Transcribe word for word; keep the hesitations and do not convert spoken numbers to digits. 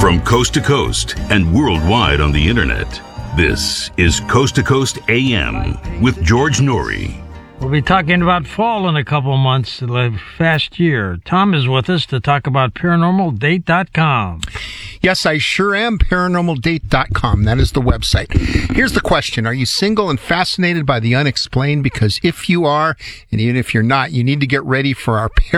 From coast to coast and worldwide on the internet, this is Coast to Coast A M with George Noory. We'll be talking about fall in a couple of months, a fast year. Tom is with us to talk about paranormal date dot com. Yes, I sure am. paranormal date dot com. That is the website. Here's the question. Are you single and fascinated by the unexplained? Because if you are, and even if you're not, you need to get ready for our